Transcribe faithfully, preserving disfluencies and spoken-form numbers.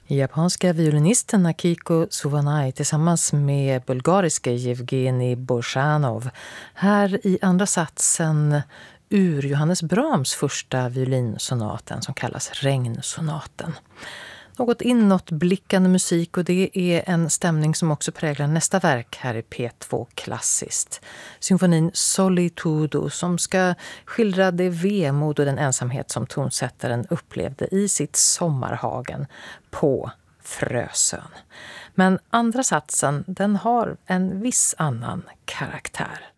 Japanska violinisten Akiko Suvanai tillsammans med bulgariske Yevgeny Borzanov. Här i andra satsen ur Johannes Brahms första violinsonaten som kallas Regnsonaten. Något inåtblickande musik, och det är en stämning som också präglar nästa verk här i P två Klassiskt. Symfonin Solitudo som ska skildra det vemod och den ensamhet som tonsättaren upplevde i sitt sommarhagen på Frösön. Men andra satsen, den har en viss annan karaktär.